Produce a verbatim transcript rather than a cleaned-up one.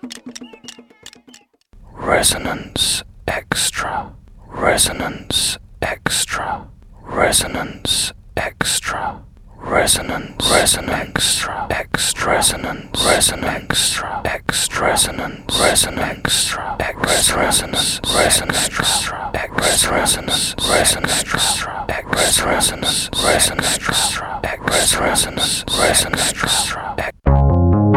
Resonance Extra. Resonance Extra. Resonance Extra. Resonance Resonance Extra. Resonance Resonance Extra. Resonance Resonance Extra. Resonance Resonance Extra. Resonance Resonance Extra. Resonance Resonance Extra. Resonance Resonance Extra.